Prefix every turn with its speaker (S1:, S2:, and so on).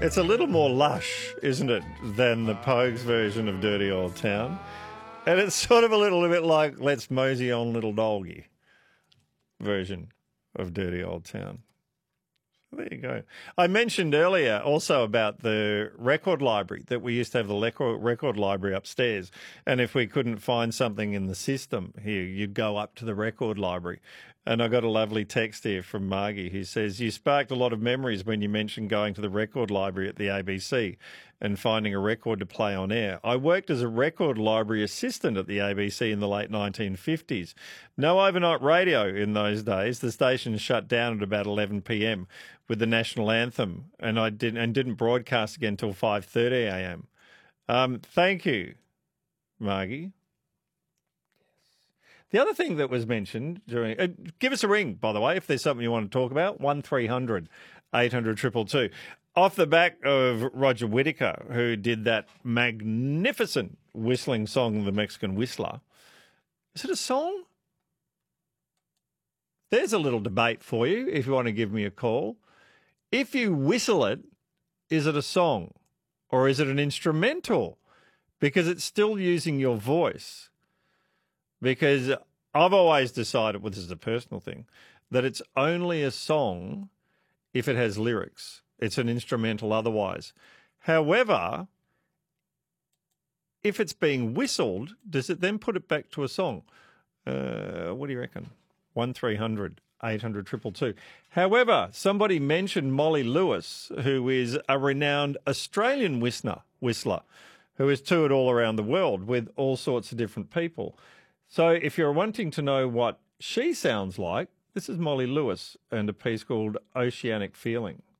S1: It's a little more lush, isn't it, than the Pogues version of Dirty Old Town. And it's sort of a little bit like Let's Mosey On Little Doggy version of Dirty Old Town. There you go. I mentioned earlier also about the record library, that we used to have the record library upstairs. And if we couldn't find something in the system here, you'd go up to the record library. And I got a lovely text here from Margie who says, you sparked a lot of memories when you mentioned going to the record library at the ABC and finding a record to play on air. I worked as a record library assistant at the ABC in the late 1950s. No overnight radio in those days. The station shut down at about 11 p.m. with the national anthem, and didn't broadcast again until 5:30 a.m. Thank you, Margie. The other thing that was mentioned during... give us a ring, by the way, if there's something you want to talk about. 1300 800 222. Off the back of Roger Whittaker, who did that magnificent whistling song, The Mexican Whistler. Is it a song? There's a little debate for you if you want to give me a call. If you whistle it, is it a song or is it an instrumental? Because it's still using your voice. Because I've always decided, well, this is a personal thing, that it's only a song if it has lyrics. It's an instrumental otherwise. However, if it's being whistled, does it then put it back to a song? What do you reckon? 1300 800 222. However, somebody mentioned Molly Lewis, who is a renowned Australian whistler, who has toured all around the world with all sorts of different people. So if you're wanting to know what she sounds like, this is Molly Lewis and a piece called Oceanic Feeling.